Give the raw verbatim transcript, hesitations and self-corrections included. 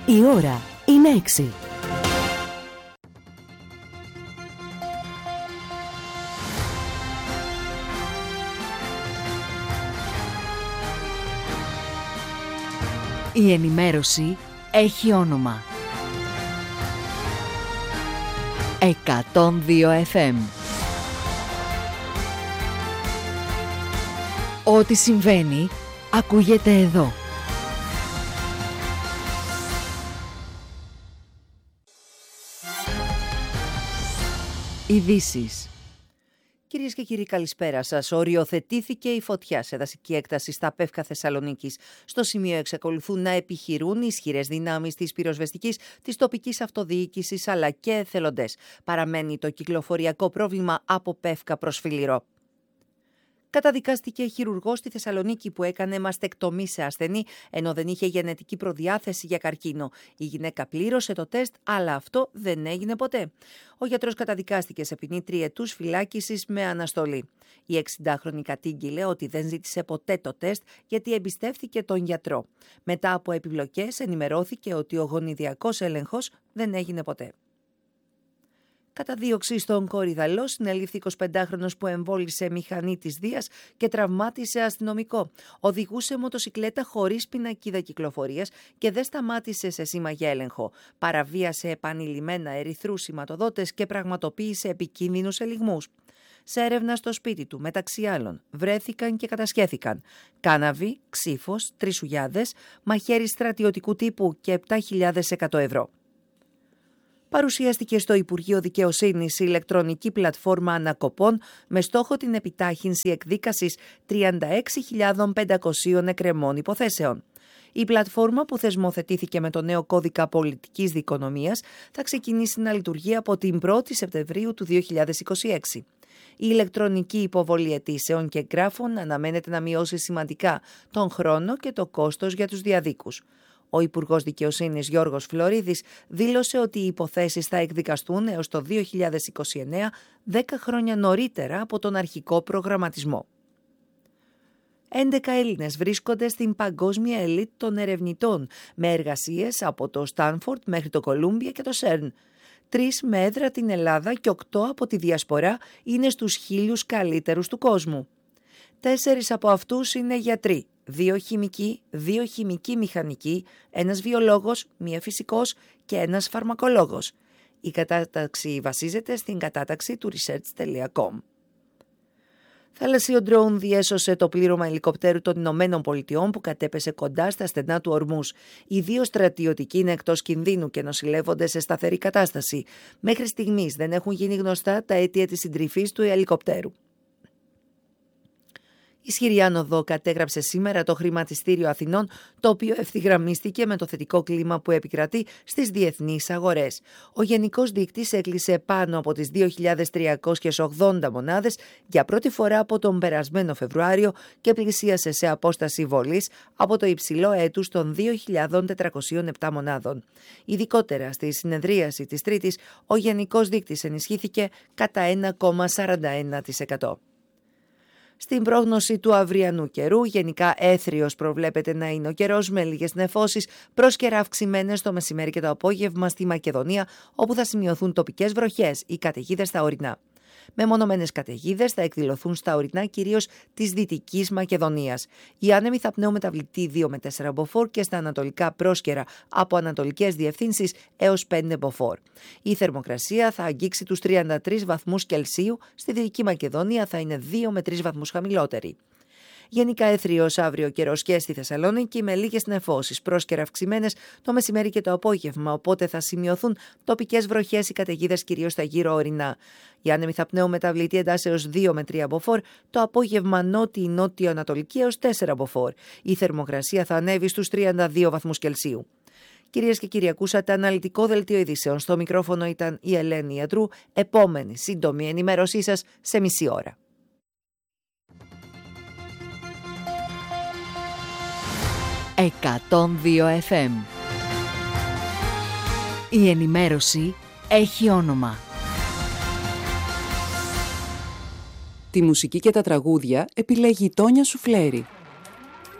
Η ώρα είναι έξι. Η ενημέρωση έχει όνομα. εκατόν δύο εφ εμ. Ό,τι συμβαίνει, ακούγεται εδώ. Ειδήσεις. Κυρίες και κύριοι, καλησπέρα σας. Οριοθετήθηκε η φωτιά σε δασική έκταση στα Πεύκα Θεσσαλονίκης. Στο σημείο εξακολουθούν να επιχειρούν ισχυρές δυνάμεις της πυροσβεστικής, της τοπικής αυτοδιοίκησης αλλά και εθελοντές. Παραμένει το κυκλοφοριακό πρόβλημα από Πεύκα προς Φληρό. Καταδικάστηκε χειρουργός στη Θεσσαλονίκη που έκανε μαστεκτομή σε ασθενή ενώ δεν είχε γενετική προδιάθεση για καρκίνο. Η γυναίκα πλήρωσε το τεστ, αλλά αυτό δεν έγινε ποτέ. Ο γιατρός καταδικάστηκε σε ποινή τριετούς φυλάκισης με αναστολή. Η εξηντάχρονη κατήγγειλε ότι δεν ζήτησε ποτέ το τεστ γιατί εμπιστεύθηκε τον γιατρό. Μετά από επιπλοκές ενημερώθηκε ότι ο γονιδιακός έλεγχος δεν έγινε ποτέ. Καταδίωξη στον Κορυδαλό συνελήφθη εικοσιπεντάχρονος που εμβόλισε μηχανή της Δίας και τραυμάτισε αστυνομικό. Οδηγούσε μοτοσικλέτα χωρίς πινακίδα κυκλοφορίας και δεν σταμάτησε σε σήμα για έλεγχο. Παραβίασε επανειλημμένα ερυθρούς σηματοδότες και πραγματοποίησε επικίνδυνους ελιγμούς. Σε έρευνα στο σπίτι του, μεταξύ άλλων, βρέθηκαν και κατασχέθηκαν κάναβη, ξύφος, τρισουγιάδες, μαχαίρι στρατιωτικού τύπου και επτά χιλιάδες εκατό ευρώ. Παρουσιάστηκε στο Υπουργείο Δικαιοσύνης η ηλεκτρονική πλατφόρμα ανακοπών με στόχο την επιτάχυνση εκδίκασης τριάντα έξι χιλιάδες πεντακόσιων εκκρεμών υποθέσεων. Η πλατφόρμα που θεσμοθετήθηκε με το νέο κώδικα πολιτικής δικονομίας θα ξεκινήσει να λειτουργεί από την πρώτη Σεπτεμβρίου του δύο χιλιάδες είκοσι έξι. Η ηλεκτρονική υποβολή αιτήσεων και εγγράφων αναμένεται να μειώσει σημαντικά τον χρόνο και το κόστος για τους διαδίκους. Ο Υπουργός Δικαιοσύνης Γιώργος Φλωρίδης δήλωσε ότι οι υποθέσεις θα εκδικαστούν έως το δύο χιλιάδες είκοσι εννέα, δέκα χρόνια νωρίτερα από τον αρχικό προγραμματισμό. έντεκα Έλληνες βρίσκονται στην παγκόσμια ελίτ των ερευνητών, με εργασίες από το Στάνφορντ μέχρι το Κολούμπια και το Σέρν. Τρεις με έδρα την Ελλάδα και οκτώ από τη Διασπορά είναι στους χίλιους καλύτερους του κόσμου. Τέσσερις από αυτούς είναι γιατροί, δύο χημικοί, δύο χημικοί μηχανικοί, ένας βιολόγος, μία φυσικός και ένας φαρμακολόγος. Η κατάταξη βασίζεται στην κατάταξη του research τελεία com. Θαλασσίο ντρόουν διέσωσε το πλήρωμα ελικοπτέρου των Ηνωμένων Πολιτειών που κατέπεσε κοντά στα στενά του Ορμούς. Οι δύο στρατιωτικοί είναι εκτός κινδύνου και νοσηλεύονται σε σταθερή κατάσταση. Μέχρι στιγμής δεν έχουν γίνει γνωστά τα αίτια της συντριβής του ελικοπτέρου. Η Ισχυρή Άνοδο κατέγραψε σήμερα το χρηματιστήριο Αθηνών, το οποίο ευθυγραμμίστηκε με το θετικό κλίμα που επικρατεί στις διεθνείς αγορές. Ο γενικός δείκτης έκλεισε πάνω από τις δύο χιλιάδες τριακόσιες ογδόντα μονάδες για πρώτη φορά από τον περασμένο Φεβρουάριο και πλησίασε σε απόσταση βολής από το υψηλό έτους των δύο χιλιάδες τετρακόσιες επτά μονάδων. Ειδικότερα στη συνεδρίαση της Τρίτης, ο γενικός δείκτης ενισχύθηκε κατά ένα κόμμα σαράντα ένα τοις εκατό. Στην πρόγνωση του αυριανού καιρού, γενικά έθριος προβλέπεται να είναι ο καιρός με λίγες νεφώσεις, πρόσκαιρα αυξημένες το μεσημέρι και το απόγευμα στη Μακεδονία, όπου θα σημειωθούν τοπικές βροχές ή καταιγίδες στα ορεινά. Μεμονωμένες καταιγίδες θα εκδηλωθούν στα ορεινά κυρίως της Δυτικής Μακεδονίας. Οι άνεμοι θα πνέουν μεταβλητή δύο με τέσσερα μποφόρ και στα ανατολικά πρόσκαιρα από ανατολικές διευθύνσεις έως πέντε μποφόρ. Η θερμοκρασία θα αγγίξει τους τριάντα τρεις βαθμούς Κελσίου, στη Δυτική Μακεδονία θα είναι δύο με τρεις βαθμούς χαμηλότερη. Γενικά έθριος αύριο καιρός και στη Θεσσαλονίκη με λίγες νεφώσεις, πρόσκαιρα αυξημένες το μεσημέρι και το απόγευμα, οπότε θα σημειωθούν τοπικές βροχές ή καταιγίδες κυρίως στα γύρω ορεινά. Οι άνεμοι θα πνέουν μεταβλητή εντάσσεως δύο με τρία μποφόρ, το απόγευμα νότιο-νότιο-ανατολική έως τέσσερα μποφόρ. Η θερμοκρασία θα ανέβει στους τριάντα δύο βαθμούς Κελσίου. Κυρίες και κύριοι, ακούσατε αναλυτικό δελτίο ειδήσεων. Στο μικρόφωνο ήταν η Ελένη Ιατρού. Επόμενη σύντομη ενημέρωσή σας σε μισή ώρα. εκατόν δύο εφ εμ. Η ενημέρωση έχει όνομα. Τη μουσική και τα τραγούδια επιλέγει η Τόνια Σουφλέρη.